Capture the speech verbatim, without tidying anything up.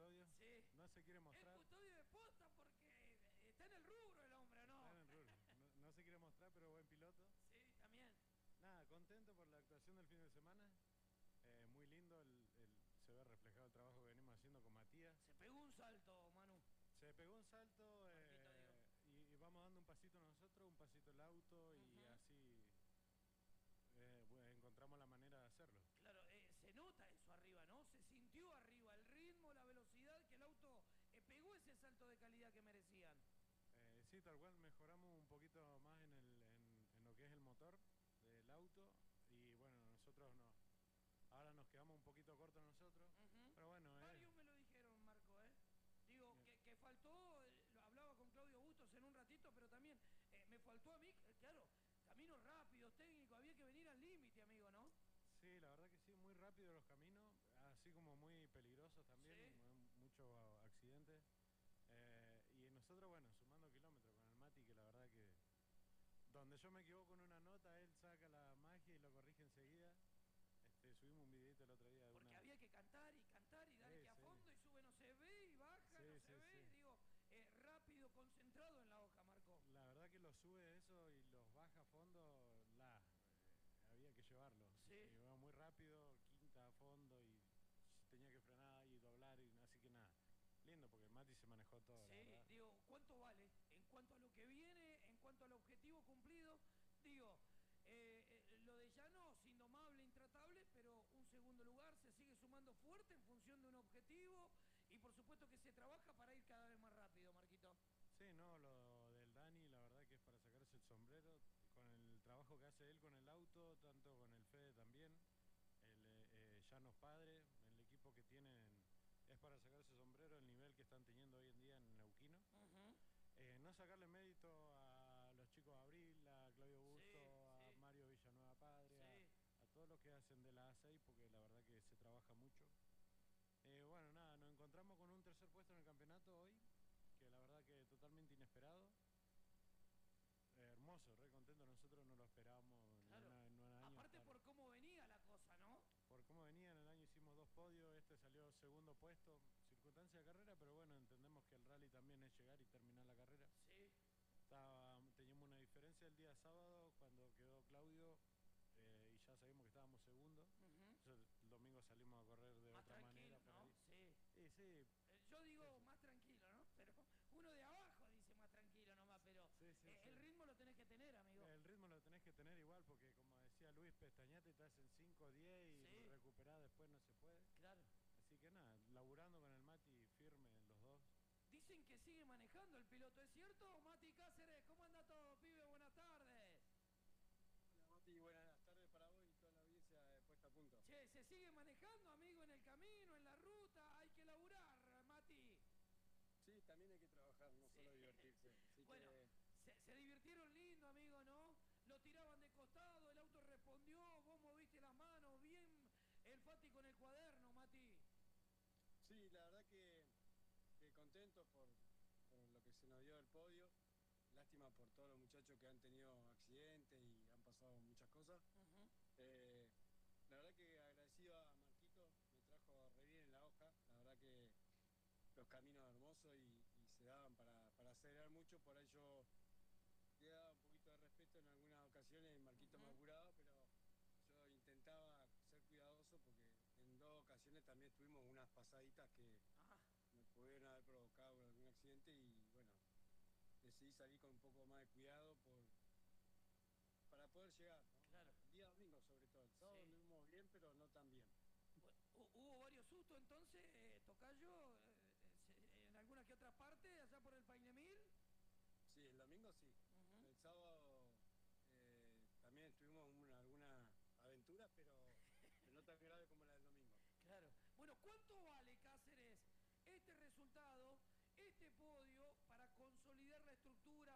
custodio. Sí. No se quiere mostrar. Es custodio de posta porque está en el rubro el hombre, ¿no? Está en el rubro. No, no se quiere mostrar, pero buen piloto. Sí, también. Nada, contento por la actuación del fin de semana. Eh, muy lindo, el, el, se ve reflejado el trabajo que venimos haciendo con Matías. Se pegó un salto, Manu. Se pegó un salto eh, y, y vamos dando un pasito nosotros, un pasito el auto uh-huh. y así eh, bueno, encontramos la manera de hacerlo. Claro, eh, se nota eso arriba, ¿no? Se sintió arriba el ritmo, la velocidad, que el auto eh, pegó ese salto de calidad que merecían. Eh, sí, tal cual mejoramos un poquito más en, el, en, en lo que es el motor del auto y bueno, nosotros no, ahora nos quedamos un poquito cortos nosotros, uh-huh. pero bueno. Varios eh, me lo dijeron, Marco, ¿eh? Digo, que, que faltó, eh, lo hablaba con Claudio Bustos en un ratito, pero también eh, me faltó a mí, eh, claro, caminos rápidos, técnicos, había que venir al límite, amigo, ¿no? Sí, la verdad que sí, muy rápido los caminos, así como muy peligrosos también, ¿sí? Muchos accidentes. Eh, y nosotros, bueno, sumando kilómetros con el Mati, que la verdad que donde yo me equivoco en una nota, él saca la magia y lo corrige enseguida. Este, subimos un videito el otro día. De Porque una... había que cantar y cantar y dar sí, que a sí. fondo y sube no se ve y baja sí, no sí, se ve. Sí. Digo, eh, rápido, concentrado en la hoja, Marco. La verdad que los sube eso y los baja a fondo, la, eh, había que llevarlo. Sí. Iba muy rápido, quinta a fondo y tenía que frenar y doblar, y así que nada. Lindo porque el Mati se manejó todo. Sí, digo, ¿cuánto vale? En cuanto a lo que viene, en cuanto al objetivo cumplido, digo, eh, eh, lo de Llanos, indomable, intratable, pero un segundo lugar se sigue sumando fuerte en función de un objetivo y por supuesto que se trabaja para ir cada vez más rápido, Marquito. Sí, no, lo del Dani, la verdad que es para sacarse el sombrero, con el trabajo que hace él con el auto, tanto con el Fede también, el eh, Llanos padre, el equipo que tienen... Es para sacarse sombrero el nivel que están teniendo hoy en día en Neuquino. Uh-huh. eh, no sacarle mérito a los chicos de Abril, a Claudio Busto, sí, a sí. Mario Villanueva Padre, sí. a, a todos los que hacen de la A seis, porque la verdad que se trabaja mucho. Eh, bueno, nada, nos encontramos con un tercer puesto en el campeonato hoy, que la verdad que totalmente inesperado. Eh, hermoso, re contento, nosotros no lo esperábamos. Claro. En, una, en un año. Aparte estar... por cómo venía la cosa, ¿no? Por cómo venía, en el año hicimos dos podios, este salió segundo puesto, circunstancia de carrera, pero bueno, entendemos que el rally también es llegar y terminar la carrera. Sí. Estaba, teníamos una diferencia el día sábado cuando quedó Claudio eh, y ya sabíamos que estábamos segundos. Uh-huh. Entonces, el domingo salimos a correr de más otra manera. ¿no? Sí. Sí, sí. Yo digo sí, sí. más tranquilo, ¿no? Pero uno de abajo dice más tranquilo nomás, pero sí, sí, eh, sí. el ritmo lo tenés que tener, amigo. El ritmo lo tenés que tener igual, porque como decía Luis, pestañate, te hacen cinco, diez y sí. recuperar después no se puede. Claro. Así que nada, laburando con el Mati firme los dos. Dicen que sigue manejando el piloto, ¿es cierto? Mati Cáceres, ¿cómo anda todo, pibe? Buenas tardes. Hola Mati, buenas tardes para vos y toda la audiencia de Puesta a Punto. Che, ¿se sigue manejando, amigo, en el camino, en la ruta? Hay que laburar, Mati. Sí, también hay que trabajar, no sí. solo divertirse. Así bueno, que... se, se divirtieron lindo, amigo, ¿no? Lo tiraban de costado, el auto respondió, vos moviste las manos, bien el Fati con el cuaderno, Mati. Sí, la verdad que, que contento por, por lo que se nos dio el podio. Lástima por todos los muchachos que han tenido accidentes y han pasado muchas cosas. Uh-huh. eh, la verdad que agradecido a Marquito, me trajo re bien en la hoja. La verdad que los caminos hermosos y, y se daban para, para acelerar mucho. Por ahí yo le daba un poquito de respeto en algunas ocasiones y Marquito uh-huh. me apuraba, pero yo intentaba ser cuidadoso porque en dos ocasiones también tuvimos unas pasaditas que uh-huh. me pudieron haber provocado algún accidente y bueno, decidí salir con un poco más de cuidado por para poder llegar, ¿no? Claro. El día domingo sobre todo, el sábado sí. anduvimos bien, pero no tan bien. Bueno, ¿hubo varios sustos entonces, eh, Tocayo, eh, en alguna que otra parte, allá por el Painemil? Sí, el domingo sí. Uh-huh. El sábado eh, también tuvimos una, alguna aventura, pero, pero no tan grave como la del domingo. Claro. Bueno, ¿cuánto vale, Cáceres, este resultado, este podio para consolidar la estructura,